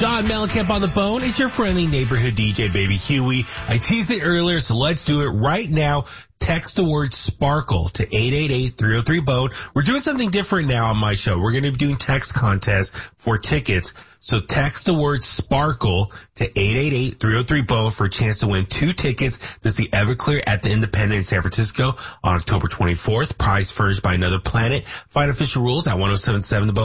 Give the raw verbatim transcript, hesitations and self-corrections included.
John Mellencamp on the phone. It's your friendly neighborhood D J, baby Huey. I teased it earlier, so let's do it right now. Text the word Sparkle to eight eight eight, three oh three, bone. We're doing something different now on my show. We're going to be doing text contests for tickets. So text the word Sparkle to eight eight eight, three oh three, bone for a chance to win two tickets to see Everclear at the Independent in San Francisco on October twenty-fourth. Prize furnished by Another Planet. Find official rules at ten seventy-seven the bone.